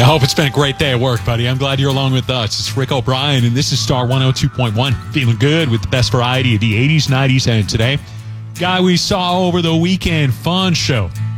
I hope it's been a great day at work, buddy. I'm glad you're along with us. It's Rick O'Brien, and this is Star 102.1. Feeling good with the best variety of the 80s, 90s, and today. Guy we saw over the weekend, fun show.